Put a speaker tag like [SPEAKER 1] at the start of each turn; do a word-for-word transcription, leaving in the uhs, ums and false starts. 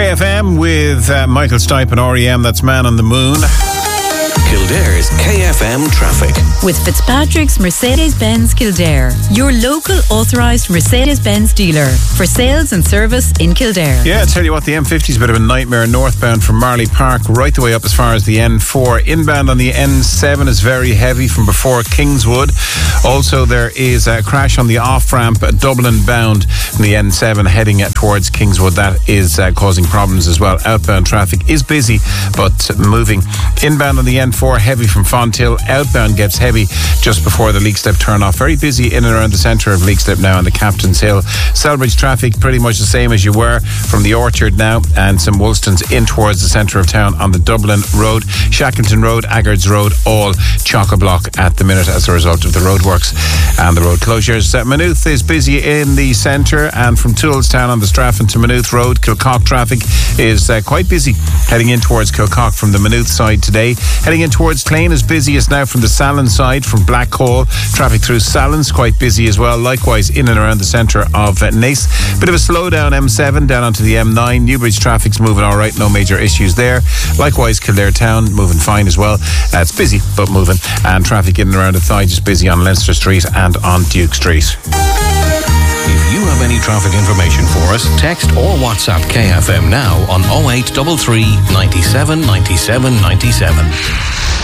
[SPEAKER 1] K F M with uh, Michael Stipe and R E M. That's Man on the Moon.
[SPEAKER 2] Kildare's K F M traffic.
[SPEAKER 3] With Fitzpatrick's Mercedes-Benz Kildare, your local authorised Mercedes-Benz dealer for sales and service in Kildare.
[SPEAKER 1] Yeah, I tell you what, the M fifty is a bit of a nightmare northbound from Marley Park right the way up as far as the N four. Inbound on the N seven is very heavy from before Kingswood. Also, there is a crash on the off-ramp at Dublin bound from the N seven heading towards Kingswood. That is uh, causing problems as well. Outbound traffic is busy but moving. Inbound on the N four heavy from Fonthill. Outbound gets heavy just before the Leakstep turn off. Very busy in and around the centre of Leakstep now on the Captain's Hill. Selbridge traffic pretty much the same as you were from the Orchard now, and some Woolstons in towards the centre of town on the Dublin Road. Shackleton Road, Aggards Road, all chock-a-block at the minute as a result of the roadworks and the road closures. Uh, Maynooth is busy in the centre, and from Toolstown on the Straffan to Maynooth Road. Kilcock traffic is uh, quite busy heading in towards Kilcock from the Maynooth side today. Heading in towards Clane is busiest now from the Salon side, from Blackhall. Traffic through Salon's quite busy as well. Likewise in and around the centre of uh, Naas. Bit of a slowdown M seven down onto the M nine. Newbridge traffic's moving all right, no major issues there. Likewise Kildare Town moving fine as well. Uh, it's busy but moving, and traffic in and around Athy just busy on Leinster Street and on Duke Street.
[SPEAKER 2] If you have any traffic information for us, text or WhatsApp K F M now on oh eight three three, ninety-seven, ninety-seven, ninety-seven.